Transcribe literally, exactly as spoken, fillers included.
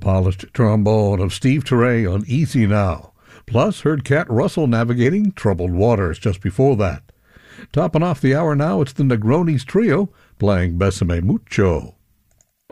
polished trombone of Steve Turre on Easy Now. Plus, heard Cat Russell navigating troubled waters just before that. Topping off the hour now, it's the Negronis Trio playing Besame Mucho.